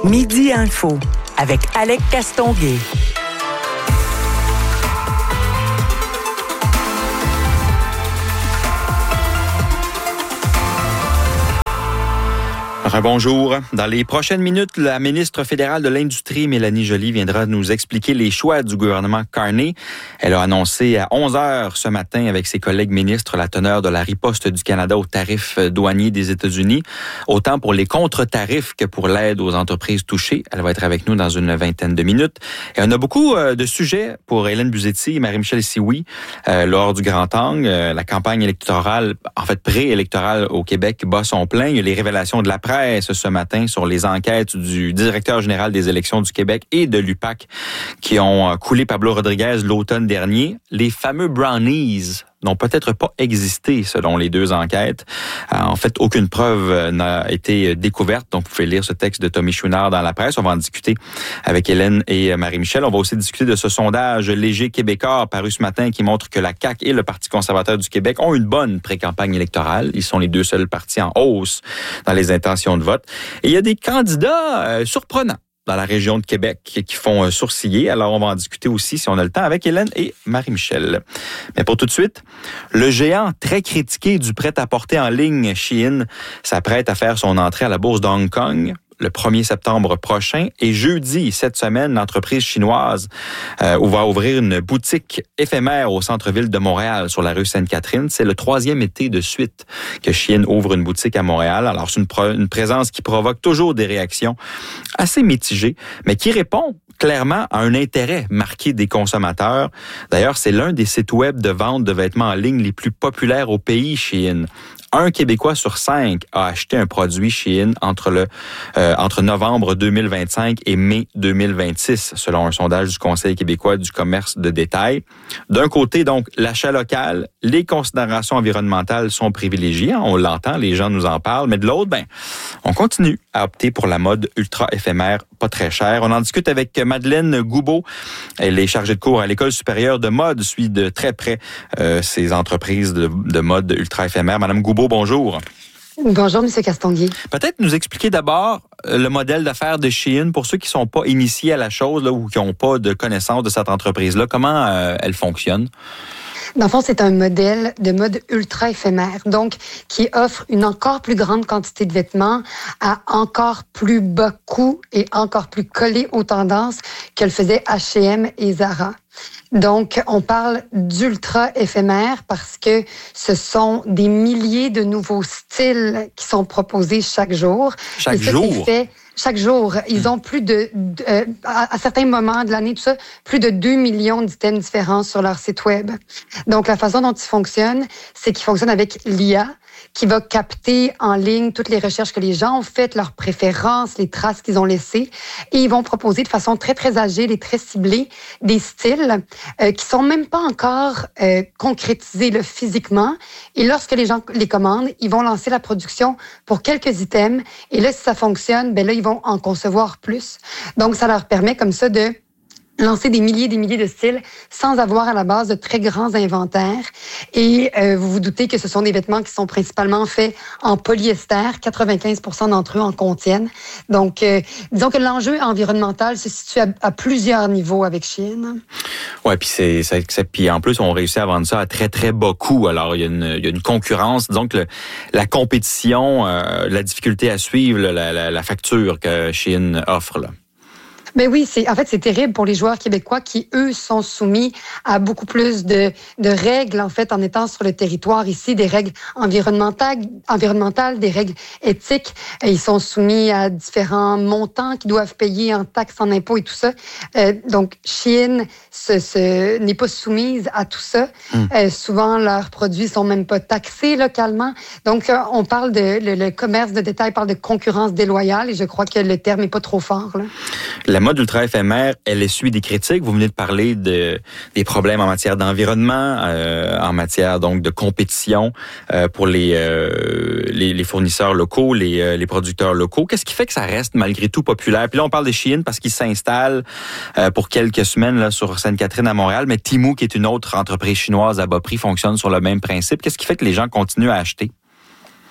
Midi Info avec Alec Castonguay. Bonjour. Dans les prochaines minutes, la ministre fédérale de l'Industrie, Mélanie Joly, viendra nous expliquer les choix du gouvernement Carney. Elle a annoncé à 11h ce matin avec ses collègues ministres la teneur de la riposte du Canada aux tarifs douaniers des États-Unis, autant pour les contre-tarifs que pour l'aide aux entreprises touchées. Elle va être avec nous dans une vingtaine de minutes. Et on a beaucoup de sujets pour Hélène Buzzetti et Marie-Michel Sioui lors du Grand Angle. La campagne électorale, en fait préélectorale au Québec, bat son plein. Il y a les révélations de la presse ce matin sur les enquêtes du directeur général des élections du Québec et de l'UPAC qui ont coulé Pablo Rodriguez l'automne dernier. Les fameux brownies n'ont peut-être pas existé selon les deux enquêtes. En fait, aucune preuve n'a été découverte. Donc, vous pouvez lire ce texte de Tommy Chouinard dans la presse. On va en discuter avec Hélène et Marie-Michel. On va aussi discuter de ce sondage léger québécois paru ce matin qui montre que la CAQ et le Parti conservateur du Québec ont une bonne pré-campagne électorale. Ils sont les deux seuls partis en hausse dans les intentions de vote. Et il y a des candidats surprenants dans la région de Québec qui font sourciller. Alors, on va en discuter aussi, si on a le temps, avec Hélène et Marie-Michel. Mais pour tout de suite, le géant très critiqué du prêt-à-porter en ligne Shein s'apprête à faire son entrée à la bourse de Hong Kong le 1er septembre prochain. Et jeudi, cette semaine, l'entreprise chinoise va ouvrir une boutique éphémère au centre-ville de Montréal, sur la rue Sainte-Catherine. C'est le 3e été de suite que Shein ouvre une boutique à Montréal. Alors, c'est une présence qui provoque toujours des réactions assez mitigées, mais qui répond clairement à un intérêt marqué des consommateurs. D'ailleurs, c'est l'un des sites web de vente de vêtements en ligne les plus populaires au pays, Shein. Un Québécois sur 5 a acheté un produit Shein entre novembre 2025 et mai 2026, selon un sondage du Conseil québécois du commerce de détail. D'un côté, donc, l'achat local, les considérations environnementales sont privilégiées. On l'entend, les gens nous en parlent. Mais de l'autre, on continue à opter pour la mode ultra éphémère, pas très chère. On en discute avec Madeleine Goubeau. Elle est chargée de cours à l'École supérieure de mode, suit de très près ces entreprises de mode ultra éphémère. Madame Goubeau, bonjour. Bonjour, M. Castonguay. Peut-être nous expliquer d'abord le modèle d'affaires de Shein pour ceux qui ne sont pas initiés à la chose là, ou qui n'ont pas de connaissance de cette entreprise-là. Comment elle fonctionne? Dans le fond, c'est un modèle de mode ultra éphémère, donc qui offre une encore plus grande quantité de vêtements à encore plus bas coût et encore plus collé aux tendances que le faisaient H&M et Zara. Donc, on parle d'ultra éphémère parce que ce sont des milliers de nouveaux styles qui sont proposés chaque jour. Chaque jour? Chaque jour. Ils ont plus à certains moments de l'année, tout ça, plus de 2 millions d'items différents sur leur site web. Donc, la façon dont ils fonctionnent, c'est qu'ils fonctionnent avec l'IA, qui va capter en ligne toutes les recherches que les gens ont faites, leurs préférences, les traces qu'ils ont laissées. Et ils vont proposer de façon très, très agile et très ciblée des styles qui sont même pas encore concrétisés là, physiquement. Et lorsque les gens les commandent, ils vont lancer la production pour quelques items. Et là, si ça fonctionne, là, ils vont en concevoir plus. Donc, ça leur permet comme ça de lancer des milliers de styles sans avoir à la base de très grands inventaires. Et vous vous doutez que ce sont des vêtements qui sont principalement faits en polyester. 95% d'entre eux en contiennent. Donc, disons que l'enjeu environnemental se situe à plusieurs niveaux avec Shein. Ouais, puis en plus, on réussit à vendre ça à très, très bas coût. Alors, il y a une concurrence. Disons que la compétition, la difficulté à suivre la facture que Shein offre, là. Ben oui, c'est terrible pour les joueurs québécois qui, eux, sont soumis à beaucoup plus de règles, en fait, en étant sur le territoire ici, des règles environnementales, des règles éthiques. Ils sont soumis à différents montants qu'ils doivent payer en taxes, en impôts et tout ça. Donc, Shein n'est pas soumise à tout ça. Souvent, leurs produits sont même pas taxés localement. Donc, on parle le commerce de détail parle de concurrence déloyale et je crois que le terme est pas trop fort, là. La mode ultra éphémère, elle essuie des critiques. Vous venez de parler des problèmes en matière d'environnement, en matière donc de compétition pour les fournisseurs locaux, les producteurs locaux. Qu'est-ce qui fait que ça reste malgré tout populaire? Puis là, on parle de Shein parce qu'ils s'installent pour quelques semaines là, sur Sainte-Catherine à Montréal, mais Temu, qui est une autre entreprise chinoise à bas prix, fonctionne sur le même principe. Qu'est-ce qui fait que les gens continuent à acheter?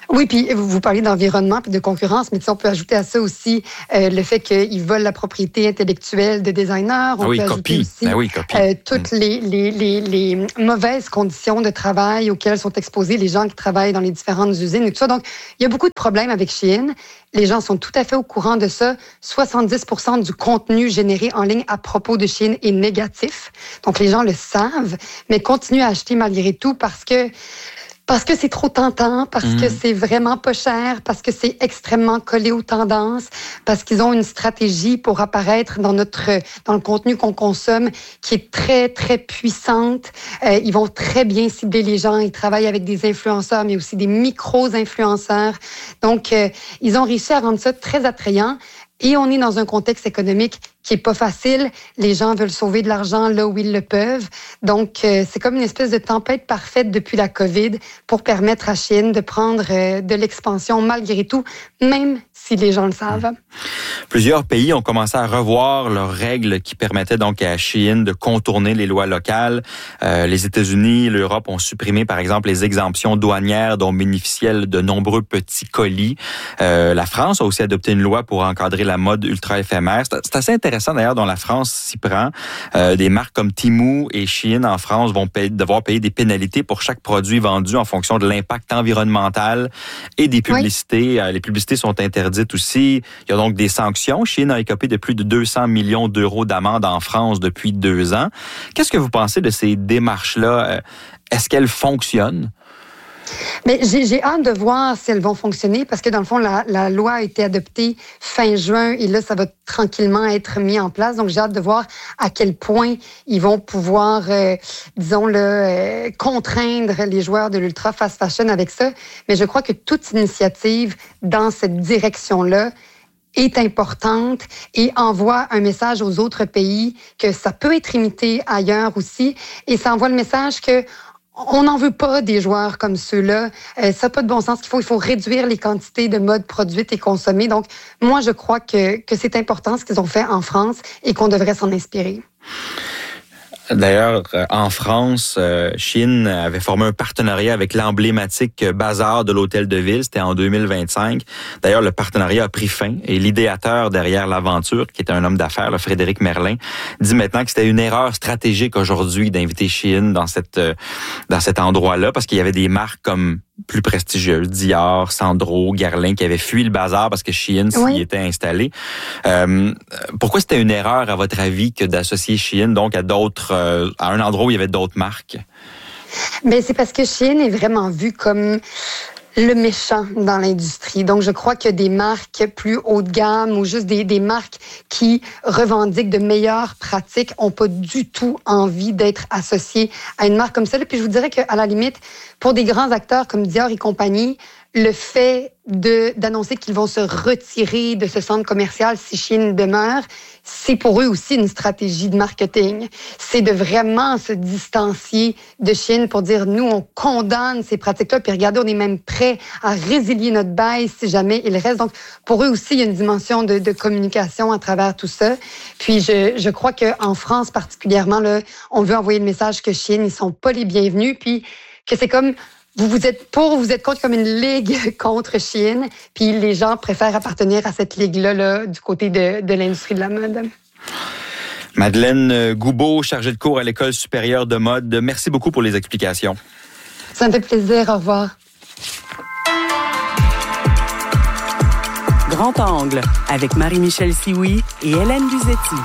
Oui, puis vous parlez d'environnement puis de concurrence, mais on peut ajouter à ça aussi le fait qu'ils volent la propriété intellectuelle de designers. On peut ajouter aussi toutes les mauvaises conditions de travail auxquelles sont exposés les gens qui travaillent dans les différentes usines et tout ça. Donc, il y a beaucoup de problèmes avec Shein. Les gens sont tout à fait au courant de ça. 70% du contenu généré en ligne à propos de Shein est négatif. Donc, les gens le savent, mais continuent à acheter malgré tout parce que c'est trop tentant, parce que c'est vraiment pas cher, parce que c'est extrêmement collé aux tendances, parce qu'ils ont une stratégie pour apparaître dans le contenu qu'on consomme qui est très, très puissante. Ils vont très bien cibler les gens. Ils travaillent avec des influenceurs, mais aussi des micro-influenceurs. Donc, ils ont réussi à rendre ça très attrayant. Et on est dans un contexte économique qui est pas facile. Les gens veulent sauver de l'argent là où ils le peuvent. Donc, c'est comme une espèce de tempête parfaite depuis la COVID pour permettre à Shein de prendre de l'expansion malgré tout, même si les gens le savent. Plusieurs pays ont commencé à revoir leurs règles qui permettaient donc à Shein de contourner les lois locales. Les États-Unis et l'Europe ont supprimé, par exemple, les exemptions douanières dont bénéficiaient de nombreux petits colis. La France a aussi adopté une loi pour encadrer la mode ultra éphémère. C'est assez intéressant d'ailleurs dont la France s'y prend. Des marques comme Temu et Shein en France vont devoir payer des pénalités pour chaque produit vendu en fonction de l'impact environnemental et des publicités. Oui. Les publicités sont interdites aussi. Il y a donc des sanctions. Shein a écopé de plus de 200 millions d'euros d'amende en France depuis 2 ans. Qu'est-ce que vous pensez de ces démarches-là? Est-ce qu'elles fonctionnent? Mais j'ai hâte de voir si elles vont fonctionner parce que dans le fond, la loi a été adoptée fin juin et là, ça va tranquillement être mis en place. Donc, j'ai hâte de voir à quel point ils vont pouvoir, contraindre les joueurs de l'ultra fast fashion avec ça. Mais je crois que toute initiative dans cette direction-là est importante et envoie un message aux autres pays que ça peut être imité ailleurs aussi. Et ça envoie le message que on n'en veut pas des joueurs comme ceux-là. Ça n'a pas de bon sens. Il faut réduire les quantités de mode produites et consommées. Donc, moi, je crois que c'est important ce qu'ils ont fait en France et qu'on devrait s'en inspirer. D'ailleurs, en France, Shein avait formé un partenariat avec l'emblématique Bazar de l'Hôtel de Ville. C'était en 2025. D'ailleurs, le partenariat a pris fin et l'idéateur derrière l'aventure, qui est un homme d'affaires, là, Frédéric Merlin, dit maintenant que c'était une erreur stratégique aujourd'hui d'inviter Shein dans cet endroit-là parce qu'il y avait des marques comme plus prestigieuses, Dior, Sandro, Guerlain, qui avaient fui le bazar parce que Shein s'y était installé. Pourquoi c'était une erreur, à votre avis, que d'associer Shein donc à un endroit où il y avait d'autres marques? Ben, c'est parce que Shein est vraiment vu comme le méchant dans l'industrie. Donc, je crois que des marques plus haut de gamme ou juste des marques qui revendiquent de meilleures pratiques ont pas du tout envie d'être associées à une marque comme celle-là. Puis je vous dirais qu'à la limite, pour des grands acteurs comme Dior et compagnie, le fait d'annoncer qu'ils vont se retirer de ce centre commercial si Shein demeure, c'est pour eux aussi une stratégie de marketing. C'est de vraiment se distancier de Shein pour dire, nous, on condamne ces pratiques-là, puis regardez, on est même prêt à résilier notre bail si jamais il reste. Donc, pour eux aussi, il y a une dimension de communication à travers tout ça. Puis, je crois qu'en France particulièrement, là, on veut envoyer le message que Shein, ils sont pas les bienvenus, puis que c'est comme... Vous êtes pour ou vous êtes contre, comme une ligue contre Shein, puis les gens préfèrent appartenir à cette ligue-là du côté de l'industrie de la mode. Madeleine Goubeau, chargée de cours à l'École supérieure de mode, merci beaucoup pour les explications. Ça me fait plaisir. Au revoir. Grand Angle avec Marie-Michel Sioui et Hélène Buzetti.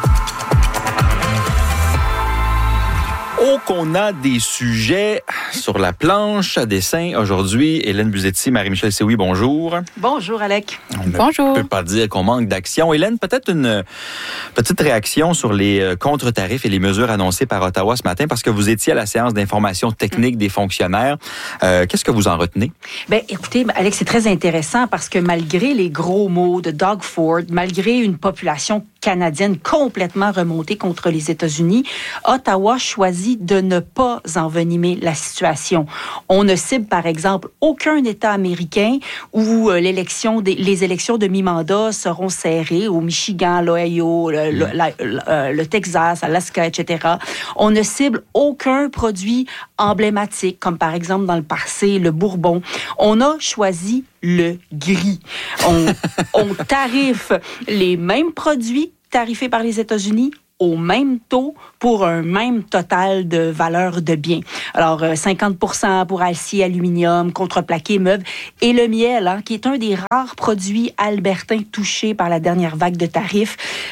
Oh, qu'on a des sujets sur la planche à dessin aujourd'hui. Hélène Buzetti, Marie-Michel Sioui, bonjour. Bonjour, Alec. Bonjour. On ne peut pas dire qu'on manque d'action. Hélène, peut-être une petite réaction sur les contre-tarifs et les mesures annoncées par Ottawa ce matin, parce que vous étiez à la séance d'information technique des fonctionnaires. Qu'est-ce que vous en retenez? Bien, écoutez, Alex, c'est très intéressant parce que malgré les gros mots de Doug Ford, malgré une population canadienne complètement remontée contre les États-Unis, Ottawa choisit de ne pas envenimer la situation. On ne cible, par exemple, aucun État américain où les élections de mi-mandat seront serrées, au Michigan, l'Ohio, le Texas, Alaska, etc. On ne cible aucun produit emblématique, comme par exemple dans le passé, le Bourbon. On a choisi le gris. On tarife les mêmes produits tarifés par les États-Unis au même taux pour un même total de valeur de biens. Alors, 50% pour acier, aluminium, contreplaqué, meubles et le miel, qui est un des rares produits albertains touchés par la dernière vague de tarifs.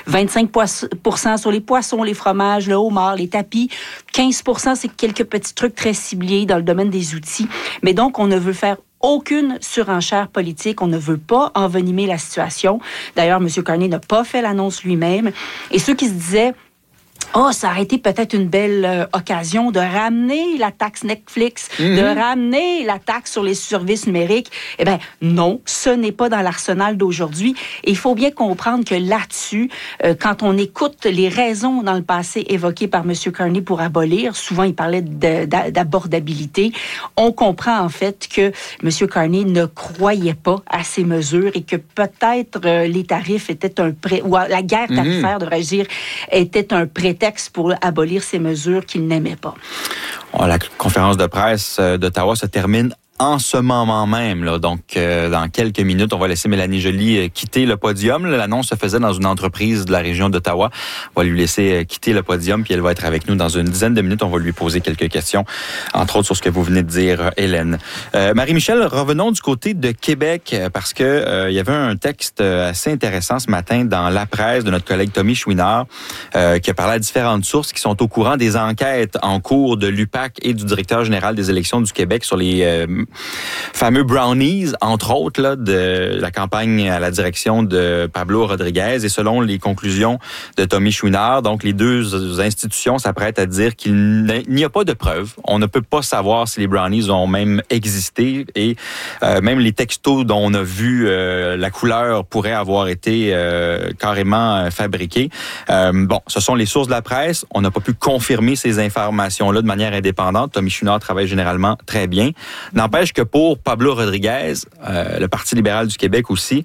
25% sur les poissons, les fromages, le homard, les tapis. 15%, c'est quelques petits trucs très ciblés dans le domaine des outils. Mais donc, on ne veut faire aucune surenchère politique. On ne veut pas envenimer la situation. D'ailleurs, M. Carney n'a pas fait l'annonce lui-même. Et ceux qui se disaient ça aurait été peut-être une belle occasion de ramener la taxe Netflix, de ramener la taxe sur les services numériques. Eh bien, non, ce n'est pas dans l'arsenal d'aujourd'hui. Et il faut bien comprendre que là-dessus, quand on écoute les raisons dans le passé évoquées par M. Carney pour abolir, souvent il parlait d'abordabilité, on comprend en fait que M. Carney ne croyait pas à ces mesures et que peut-être les tarifs étaient ou la guerre tarifaire, devrais-je dire, était un prétexte pour abolir ces mesures qu'il n'aimait pas. La conférence de presse d'Ottawa se termine en ce moment même. Là. Donc, dans quelques minutes, on va laisser Mélanie Joly quitter le podium. L'annonce se faisait dans une entreprise de la région d'Ottawa. On va lui laisser quitter le podium, puis elle va être avec nous dans une dizaine de minutes. On va lui poser quelques questions, entre autres sur ce que vous venez de dire, Hélène. Marie-Michel, revenons du côté de Québec, parce que il y avait un texte assez intéressant ce matin dans La Presse de notre collègue Tommy Chouinard, qui a parlé à différentes sources qui sont au courant des enquêtes en cours de l'UPAC et du directeur général des élections du Québec sur les fameux brownies, entre autres, là, de la campagne à la direction de Pablo Rodriguez. Et selon les conclusions de Tommy Chouinard, donc les deux institutions s'apprêtent à dire qu'il n'y a pas de preuves. On ne peut pas savoir si les brownies ont même existé et même les textos dont on a vu la couleur pourrait avoir été carrément fabriquée. Ce sont les sources de la presse. On n'a pas pu confirmer ces informations-là de manière indépendante. Tommy Chouinard travaille généralement très bien. N'empêche que pour Pablo Rodriguez, le Parti libéral du Québec aussi,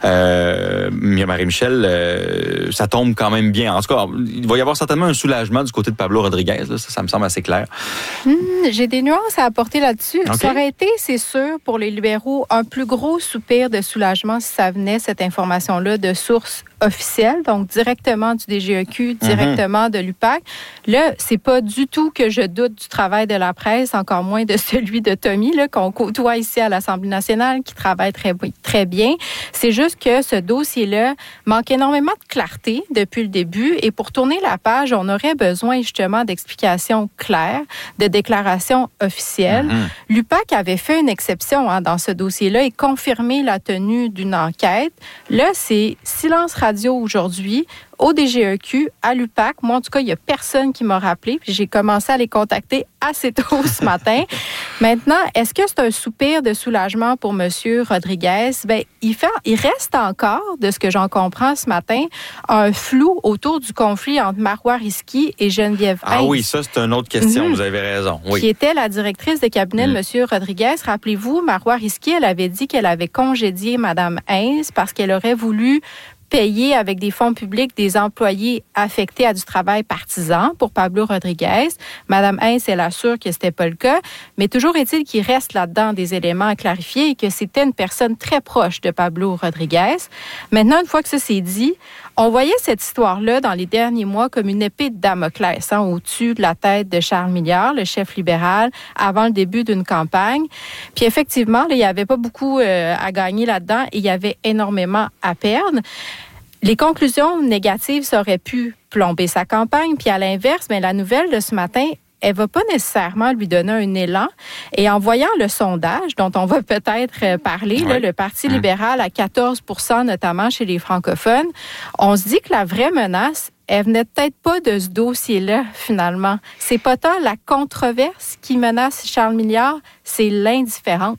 Marie-Michel, ça tombe quand même bien. En tout cas, il va y avoir certainement un soulagement du côté de Pablo Rodriguez. Là, ça me semble assez clair. J'ai des nuances à apporter là-dessus. Okay. Ça aurait été, c'est sûr, pour les libéraux, un plus gros soupir de soulagement si ça venait, cette information-là, de source officielle, donc directement du DGEQ, directement de l'UPAC. Là, c'est pas du tout que je doute du travail de la presse, encore moins de celui de Tommy, là, qu'on côtoie ici à l'Assemblée nationale, qui travaille très bien. C'est juste que ce dossier-là manque énormément de clarté depuis le début, et pour tourner la page, on aurait besoin justement d'explications claires, de déclarations officielles. L'UPAC avait fait une exception dans ce dossier-là et confirmé la tenue d'une enquête. Là, c'est silence radio aujourd'hui, au DGEQ, à l'UPAC. Moi, en tout cas, il n'y a personne qui m'a rappelé. Puis j'ai commencé à les contacter assez tôt ce matin. Maintenant, est-ce que c'est un soupir de soulagement pour M. Rodriguez? Bien, il reste encore, de ce que j'en comprends ce matin, un flou autour du conflit entre Marois Risky et Geneviève Hintz. Ah oui, ça, c'est une autre question. Vous avez raison. Oui. Qui était la directrice de cabinet de M. Rodriguez. Rappelez-vous, Marois Risky, elle avait dit qu'elle avait congédié Mme Hintz parce qu'elle aurait voulu payer avec des fonds publics des employés affectés à du travail partisan pour Pablo Rodriguez. Mme Hintz, elle assure que c'était pas le cas, mais toujours est-il qu'il reste là-dedans des éléments à clarifier et que c'était une personne très proche de Pablo Rodriguez. Maintenant, une fois que ça c'est dit, on voyait cette histoire-là dans les derniers mois comme une épée de Damoclès au-dessus de la tête de Charles Milliard, le chef libéral, avant le début d'une campagne. Puis effectivement, là, il n'y avait pas beaucoup à gagner là-dedans et il y avait énormément à perdre. Les conclusions négatives, ça aurait pu plomber sa campagne. Puis à l'inverse, la nouvelle de ce matin, elle ne va pas nécessairement lui donner un élan. Et en voyant le sondage, dont on va peut-être parler, là, le Parti libéral à 14%, notamment chez les francophones, on se dit que la vraie menace, elle venait peut-être pas de ce dossier-là, finalement. C'est pas tant la controverse qui menace Charles Milliard, c'est l'indifférence.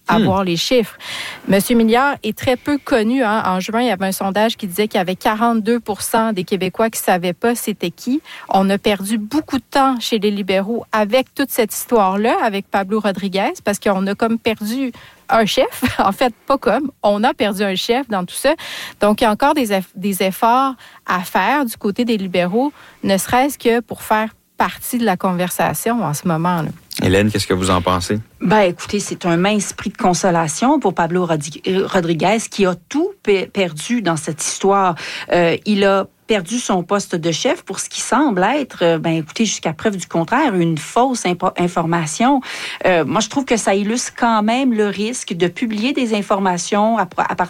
avoir les chiffres. Monsieur Milliard est très peu connu. En juin, il y avait un sondage qui disait qu'il y avait 42% des Québécois qui ne savaient pas c'était qui. On a perdu beaucoup de temps chez les libéraux avec toute cette histoire-là, avec Pablo Rodriguez, parce qu'on a comme perdu un chef. En fait, pas comme. On a perdu un chef dans tout ça. Donc, il y a encore des efforts à faire du côté des libéraux, ne serait-ce que pour faire partie de la conversation en ce moment-là. Hélène, qu'est-ce que vous en pensez? Écoutez, c'est un mince prix de consolation pour Pablo Rodriguez qui a tout perdu dans cette histoire. Il a perdu son poste de chef pour ce qui semble être, écoutez, jusqu'à preuve du contraire, une fausse information. Moi, je trouve que ça illustre quand même le risque de publier des informations à